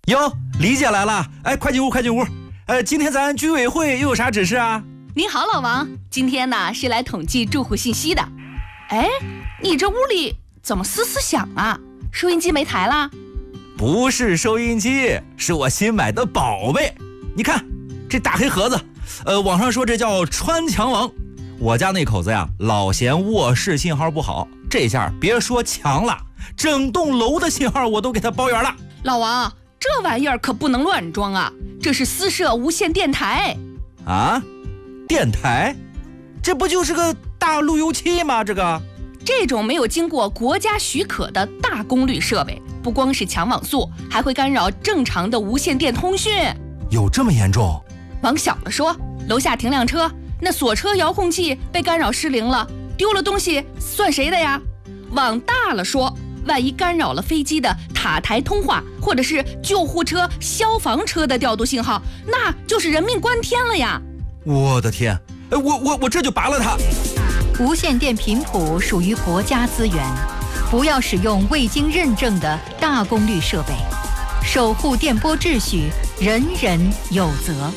哟，李姐来了，哎，快进屋，快进屋。今天咱居委会又有啥指示啊？ 您好，老王，今天呢是来统计住户信息的。哎，你这屋里怎么嘶嘶响啊？收音机没台啦？ 不是收音机，是我新买的宝贝。你看这大黑盒子，网上说这叫穿墙王。我家那口子呀，老嫌卧室信号不好，这下别说墙了，整栋楼的信号我都给他包圆了。 老王，这玩意儿可不能乱装啊，这是私设无线电台。 啊？电台？这不就是个大路由器吗？这种没有经过国家许可的大功率设备，不光是抢网速，还会干扰正常的无线电通讯。 有这么严重？ 往小了说，楼下停辆车，那锁车遥控器被干扰失灵了，丢了东西算谁的呀？往大了说，万一干扰了飞机的塔台通话，或者是救护车、消防车的调度信号，那就是人命关天了呀！ 我的天，我这就拔了它。 无线电频谱属于国家资源，不要使用未经认证的大功率设备，守护电波秩序，人人有责。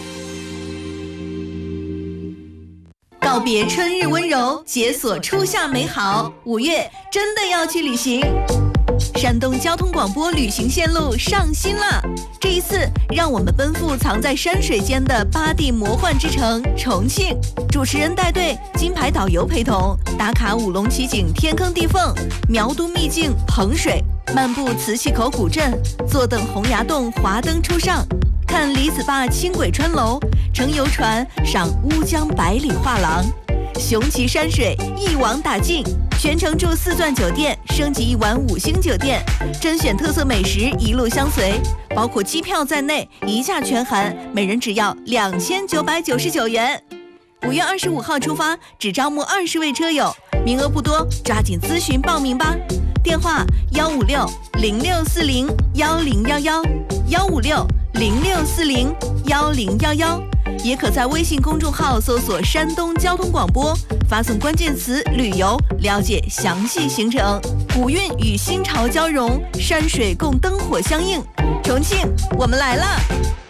告别春日温柔，解锁初夏美好，5月真的要去旅行。山东交通广播旅行线路上新了，这一次让我们奔赴藏在山水间的8地魔幻之城重庆。主持人带队，金牌导游陪同，打卡五龙奇景天坑地缝，苗都秘境彭水，漫步磁器口古镇，坐等洪崖洞华灯初上，看李子坝轻轨穿楼，乘游船赏乌江百里画廊，雄奇山水一网打尽，全程住4钻酒店，升级1晚5星酒店，甄选特色美食一路相随，包括机票在内，一价全含，每人只要2999元。5月25号出发，只招募20位车友，名额不多，抓紧咨询报名吧。电话156-0640-1011，156-0640-1011，也可在微信公众号搜索山东交通广播，发送关键词旅游，了解详细行程。古韵与新潮交融，山水共灯火相映，重庆我们来了。